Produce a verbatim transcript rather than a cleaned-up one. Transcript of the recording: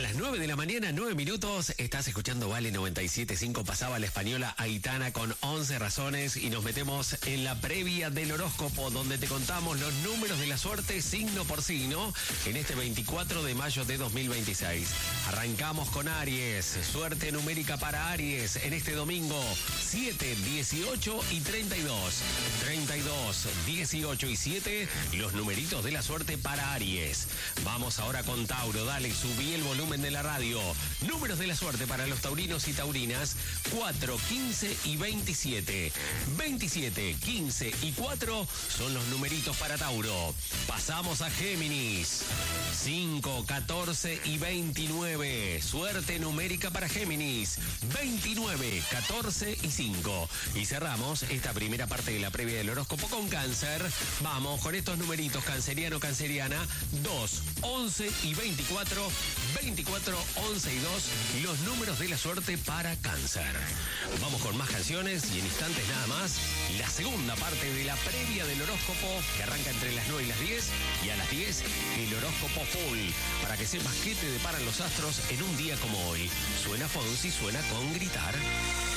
las nueve de la mañana, nueve minutos, estás escuchando Vale noventa y siete punto cinco. Pasaba la española Aitana con once razones y nos metemos en la previa del horóscopo, donde te contamos los números de la suerte signo por signo en este veinticuatro de mayo de dos mil veintiséis. Arrancamos con Aries, suerte numérica para Aries en este domingo, siete, dieciocho y treinta y dos. treinta y dos, dieciocho y siete, los numeritos de la suerte para Aries. Vamos ahora con Tauro, dale, subí el volumen de la radio. Números de la suerte para los taurinos y taurinas, cuatro, quince y veintisiete. veintisiete, quince y cuatro son los numeritos para Tauro. Pasamos a Géminis, cinco, catorce y veintinueve. Suerte numérica para Géminis, veintinueve, catorce y cinco. Y cerramos esta primera parte de la previa del horóscopo con Cáncer. Vamos con estos numeritos, canceriano, canceriana, dos, once y veinticuatro, veinticuatro, once y dos, los números de la suerte para Cáncer. Vamos con más canciones y en instantes nada más, la segunda parte de la previa del horóscopo que arranca entre las nueve y las diez, y a las diez el horóscopo full, para que sepas qué te deparan los astros en un día como hoy. Suena Fonsi, suena con Gritar.